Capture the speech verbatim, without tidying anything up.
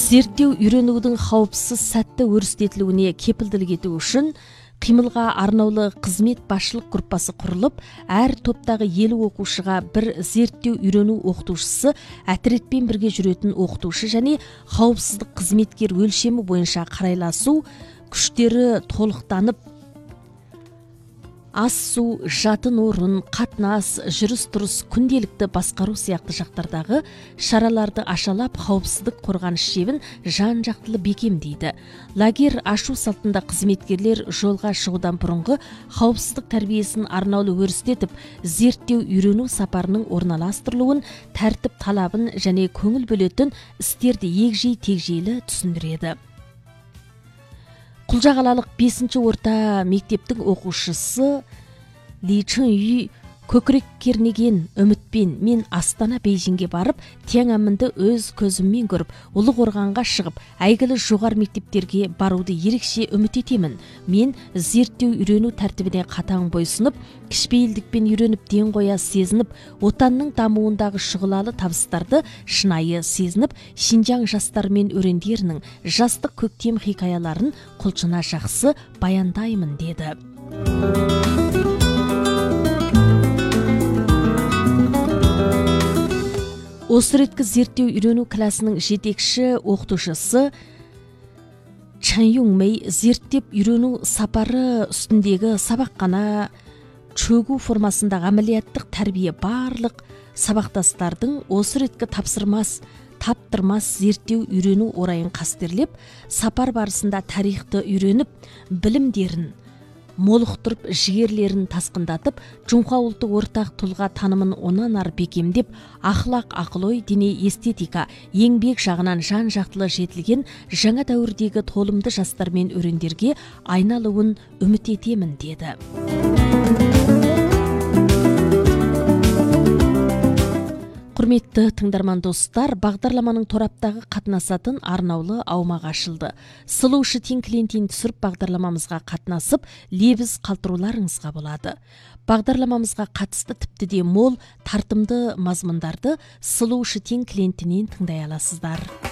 зерттеу үйренудің қауіпсіз сәтті өрістетілуіне кепілдік ету үшін қимылға арнаулы қызмет басшылық группасы құрылып, әр топтағы елу оқушыға бір зерттеу үйрену оқытушысы, әтіретпен бірге жүретін оқытушы және қауіпсіздік қызметкер өлшемі бойынша қарайласу күштері толықтанып, ас су, жатын орын, қатынас, жүріс-тұрыс, күнделікті басқару сияқты жақтардағы шараларды ашалап, қауіпсіздік қорғаныш шебін жан-жақтылы бекемдейді. Лагерь ашу салтында қызметкерлер жолға шығудан бұрынғы қауіпсіздік тәрбиесін арнаулы өрістетіп, зерттеу үйрену сапарының орналастырылуын, тәртіп талабын және көңіл бөлетін істерді егжей-тегжейлі түсіндіреді. Құлжағалалық бесінші орта мектептің оқушысы Ли Чын Үй көкірек кернеген үмітпен мен Астана Бейжіңге барып, Тяньаньмэнді өз көзіммен көріп, Ұлы Қорғанға шығып, әйгілі жоғары мектептерге баруды ерекше үміт етемін. Мен зерттеу үйрену тәртібіне қатаң бойсынып, кішіпейілдікпен үйреніп ден қоя сезініп, отанның дамуындағы шұғылалы табыстарды шынайы сезініп, Шинжаң жастары мен өрендерінің жастық көктем хикаяларын құлшына жақсы баяндаймын деді. Осы реткі зерттеу үйрену класының жетекші оқытушысы Чан Юң Мэй зерттеп үйрену сапары үстіндегі сабаққана чөгу формасындағы әмілияттық тәрбие барлық сабақтастардың осы реткі тапсырмас, таптырмас зерттеу үйрену орайын қастерлеп, сапар барысында тарихты үйреніп, білімдерін молықтырып, жігерлерін тасқындатып, Жоңқа ұлты ортақ тұлға танымын онан ары бекемдеп, ақылақ, ақыл-ой, дене эстетика, еңбек жағынан жан-жақтылы жетілген жаңа дәуірдегі толымды жастар мен өрендерге айналуын үміт етемін деді. Құрметті тыңдарман достар, бағдарламаның тораптағы қатынасатын арнаулы аумақ ашылды. Сұлу Шытин Клентин түсіріп бағдарламамызға қатынасып, лебіз қалтыруларыңызға болады. Бағдарламамызға қатысты тіпті де мол, тартымды мазмұндарды Сұлу Шытин Клентинен тыңдай аласыздар.